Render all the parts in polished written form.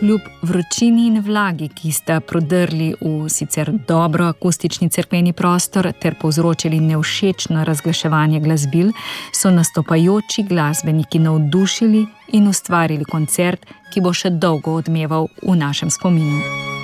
kljub vročini in vlagi, ki sta prodrli v sicer dobro akustični cerkveni prostor ter povzročili nevšečno razglaševanje glasbil, so nastopajoči glasbeniki navdušili in ustvarili koncert, ki bo še dolgo odmeval v našem spominu.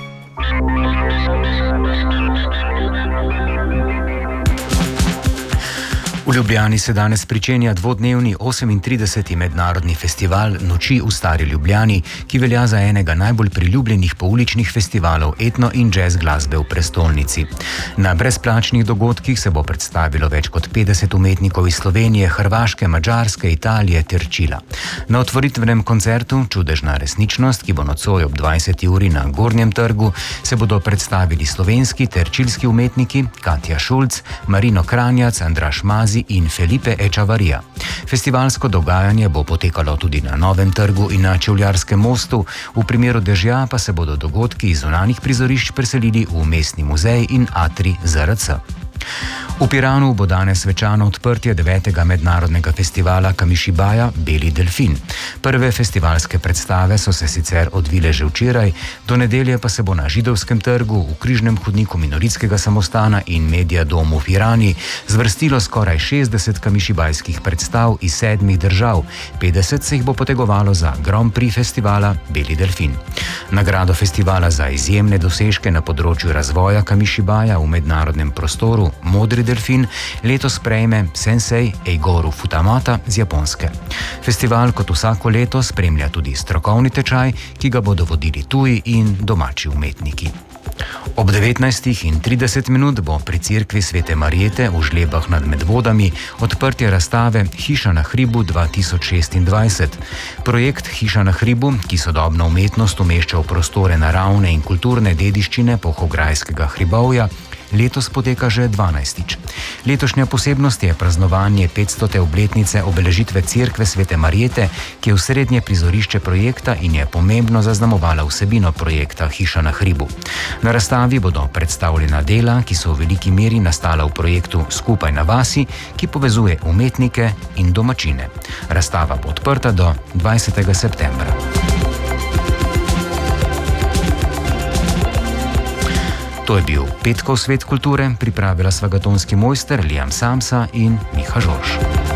V Ljubljani se danes pričenja dvodnevni 38. mednarodni festival Noči v Stari Ljubljani, ki velja za enega najbolj priljubljenih pouličnih festivalov etno in jazz glasbe v prestolnici. Na brezplačnih dogodkih se bo predstavilo več kot 50 umetnikov iz Slovenije, Hrvaške, Madžarske, Italije ter Čila. Na otvoritvenem koncertu Čudežna resničnost, ki bo nocoj ob 20. uri na Gornjem trgu, se bodo predstavili slovenski ter čilski umetniki Katja Šulc, Marino Kranjac, Andraž Mazi in Felipe Echavarria. Festivalsko dogajanje bo potekalo tudi na Novem trgu in na Čevljarskem mostu, v primeru dežja pa se bodo dogodki iz zunanjih prizorišč preselili v Mestni muzej in atrij ZRC. V Piranu bo danes svečano odprtje 9. mednarodnega festivala Kamishibaja Beli delfin. Prve festivalske predstave so se sicer odvile že včeraj, do nedelje pa se bo na Židovskem trgu, v križnem hodniku Minoritskega samostana in Media domu v Pirani zvrstilo skoraj 60 kamišibajskih predstav iz 7 držav, 50 se jih bo potegovalo za Grand Prix festivala Beli delfin. Nagrado festivala za izjemne dosežke na področju razvoja Kamishibaja v mednarodnem prostoru Modri delfin letos prejme sensei Eigoru Futamata z Japonske. Festival kot vsako leto spremlja tudi strokovni tečaj, ki ga bodo vodili tuji in domači umetniki. Ob 19:30 bo pri cerkvi Svete Marjete v Žlebah nad Medvodami odprtje razstave Hiša na hribu 2026. Projekt Hiša na hribu, ki sodobno umetnost umešča v prostore naravne in kulturne dediščine Polhograjskega hribovja, letos poteka že 12. Letošnja posebnost je praznovanje 500. obletnice obeležitve cerkve Svete Marjete, ki je osrednje prizorišče projekta in je pomembno zaznamovala vsebino projekta Hiša na hribu. Na razstavi bodo predstavljena dela, ki so v veliki meri nastala v projektu Skupaj na vasi, ki povezuje umetnike in domačine. Razstava bo odprta do 20. septembra. To je bil petkov Svet kulture, pripravila sva ga tonski mojster Liam Samsa in Miha Žorž.